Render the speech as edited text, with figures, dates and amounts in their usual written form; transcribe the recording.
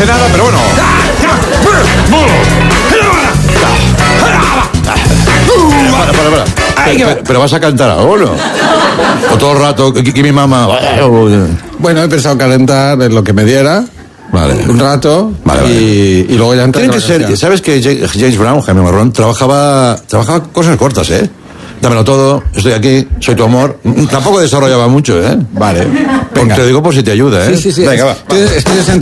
hace nada, pero bueno. Para. Pero vas a cantar ahora, ¿no? O todo el rato, que mi mamá... Bueno, he pensado calentar en lo que me diera. Vale. Un rato. Vale. Y luego ya entrar. Tiene que ser... ¿Sabes que James Brown, Jaime Marrón, trabajaba cosas cortas, ¿eh? Dámelo todo, estoy aquí, soy tu amor. Tampoco desarrollaba mucho, ¿eh? Vale. Venga. Te digo por si te ayuda, ¿eh? Sí. Venga, va. Estoy